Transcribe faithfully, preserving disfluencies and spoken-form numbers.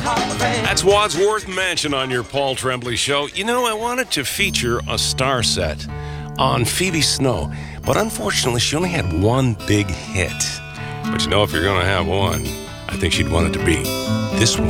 That's Wadsworth Mansion on your Paul Tremblay Show. You know, I wanted to feature a star set on Phoebe Snow, but unfortunately, she only had one big hit. But you know, if you're going to have one, I think she'd want it to be this one.